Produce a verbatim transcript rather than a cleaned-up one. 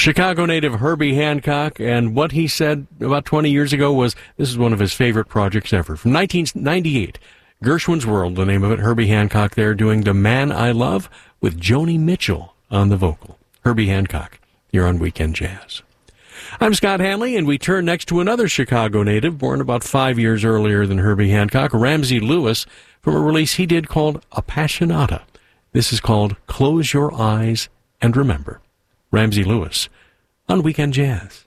Chicago native Herbie Hancock, and what he said about twenty years ago was this is one of his favorite projects ever. From nineteen ninety-eight, Gershwin's World, the name of it, Herbie Hancock there doing The Man I Love with Joni Mitchell on the vocal. Herbie Hancock, here on Weekend Jazz. I'm Scott Hanley, and we turn next to another Chicago native, born about five years earlier than Herbie Hancock, Ramsey Lewis, from a release he did called Appassionata. This is called Close Your Eyes and Remember. Ramsey Lewis on Weekend Jazz.